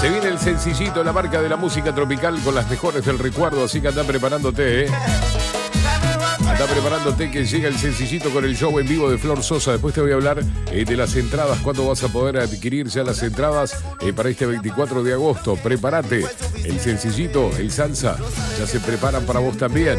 Se viene el sencillito, la marca de la música tropical con las mejores del recuerdo, así que anda preparándote, Anda preparándote que llega el sencillito con el show en vivo de Flor Sosa. Después te voy a hablar de las entradas, cuándo vas a poder adquirir ya las entradas para este 24 de agosto. Prepárate, el sencillito, el salsa, ya se preparan para vos también.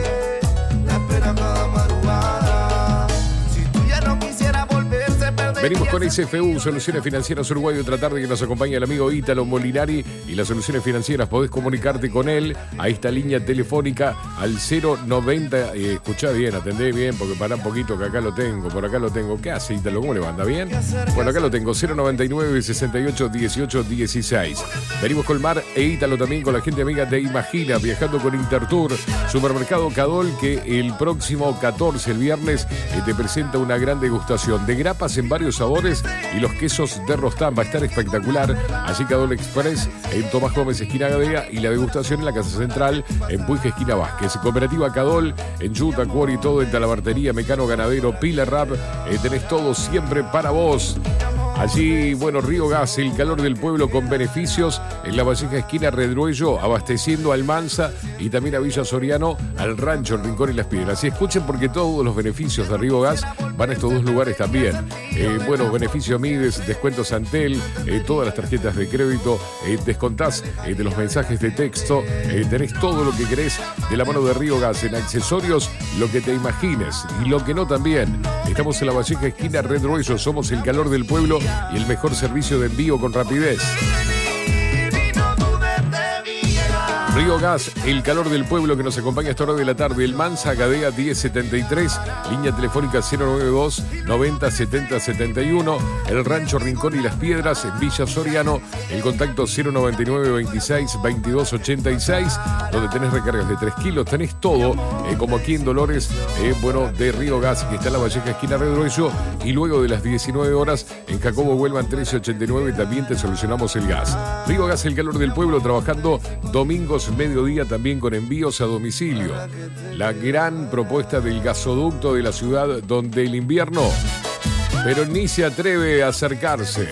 Venimos con SFU, Soluciones Financieras Uruguay. Otra tarde que nos acompaña el amigo Ítalo Molinari y las soluciones financieras. Podés comunicarte con él a esta línea telefónica al 090. Escuchá bien, atendé bien, porque pará un poquito que acá lo tengo, por acá lo tengo. ¿Qué hace Ítalo? ¿Cómo le va? ¿Anda bien? Bueno, acá lo tengo, 099 68 18 16. Venimos con Mar e Ítalo también con la gente amiga de Imagina, viajando con Intertour. Supermercado Cadol, que el próximo 14, el viernes, te presenta una gran degustación de grapas en varios sabores y los quesos de Rostán. Va a estar espectacular. Allí Cadol Express en Tomás Gómez, esquina Gadea, y la degustación en la Casa Central en Puig, esquina Vázquez. Cooperativa Cadol en Yuta, Cuori, todo en Talabartería, Mecano Ganadero, Pilar Rap. Tenés todo siempre para vos. Allí, bueno, Río Gas, el calor del pueblo con beneficios en la Valleja esquina Redruello, abasteciendo a Almanza y también a Villa Soriano, al Rancho, el Rincón y las Piedras. Y escuchen porque todos los beneficios de Río Gas van a estos dos lugares también. Bueno, beneficio Mides, descuentos Antel, todas las tarjetas de crédito, descontás de los mensajes de texto, tenés todo lo que querés de la mano de Río Gas, en accesorios, lo que te imagines y lo que no también. Estamos en la Valleja esquina Redruello, somos el calor del pueblo y el mejor servicio de envío con rapidez. Río Gas, el calor del pueblo que nos acompaña a esta hora de la tarde. El Mansa, Gadea 1073, línea telefónica 092 90 70 71. El Rancho Rincón y las Piedras en Villa Soriano, el contacto 099 26 22 86, donde tenés recargas de 3 kilos, tenés todo, como aquí en Dolores, bueno, de Río Gas, que está en la Valleja esquina Redruello, y luego de las 19 horas en Jacobo Huelman 1389 también te solucionamos el gas. Río Gas, el calor del pueblo, trabajando domingos mediodía también con envíos a domicilio. La gran propuesta del gasoducto de la ciudad, donde el invierno, pero ni se atreve a acercarse.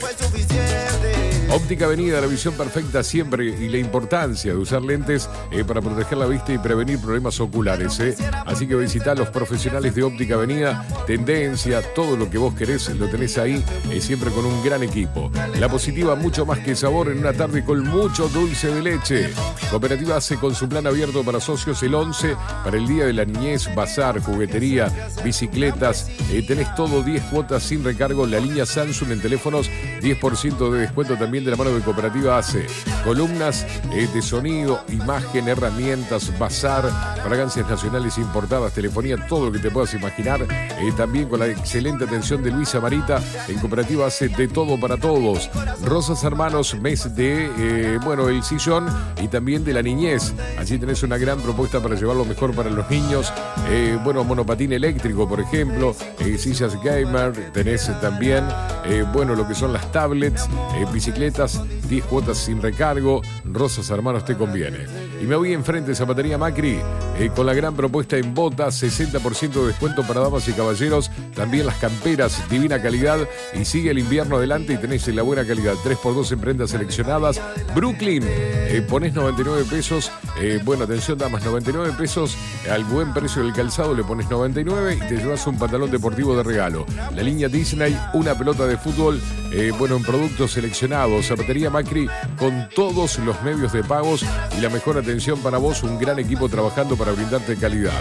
Óptica Avenida, la visión perfecta siempre y la importancia de usar lentes para proteger la vista y prevenir problemas oculares. Así que visitá a los profesionales de Óptica Avenida, tendencia, todo lo que vos querés lo tenés ahí, siempre con un gran equipo. La Positiva, mucho más que sabor en una tarde con mucho dulce de leche. Cooperativa hace con su plan abierto para socios el 11 para el Día de la Niñez, bazar, juguetería, bicicletas. Tenés todo 10 cuotas sin recargo. La línea Samsung en teléfonos, 10% de descuento también de la mano de Cooperativa hace. Columnas de sonido, imagen, herramientas, bazar, fragancias nacionales importadas, telefonía, todo lo que te puedas imaginar. También con la excelente atención de Luisa Marita, en Cooperativa hace de todo para todos. Rosas Hermanos, mes de, bueno, el sillón y también de la niñez. Allí tenés una gran propuesta para llevarlo mejor para los niños. Bueno, monopatín eléctrico, por ejemplo, sillas gamer, tenés también, bueno, lo que son las tablets, bicicletas, 10 cuotas sin recargo. Rosas Hermanos te conviene. Y me voy enfrente, Zapatería Macri, con la gran propuesta en botas, 60% de descuento para damas y caballeros, también las camperas, divina calidad, y sigue el invierno adelante y tenés la buena calidad, 3x2 en prendas seleccionadas. Brooklyn, ponés 99 pesos, bueno, atención damas, 99 pesos al buen precio del calzado, le pones 99 y te llevas un pantalón deportivo de regalo. La línea Disney, una pelota de fútbol, bueno, en productos seleccionados. Zapatería Macri, con todos los medios de pagos y la mejor atención para vos, un gran equipo trabajando para brindarte calidad.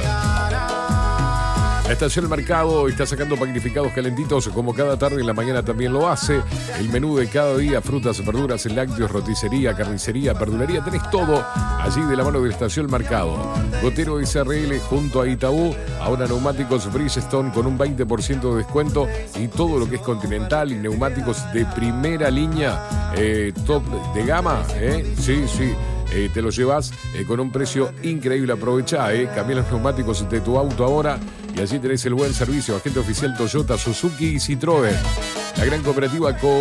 La estación del mercado está sacando panificados calentitos como cada tarde, en la mañana también lo hace. El menú de cada día, frutas, verduras, lácteos, roticería, carnicería, verdulería, tenés todo allí de la mano de la estación mercado. Gotero SRL junto a Itaú, ahora neumáticos Bridgestone con un 20% de descuento y todo lo que es Continental y neumáticos de primera línea, top de gama, sí. Te lo llevas con un precio increíble. Aprovechá, cambiá los neumáticos de tu auto ahora y allí tenés el buen servicio. Agente oficial Toyota, Suzuki y Citroën. La gran cooperativa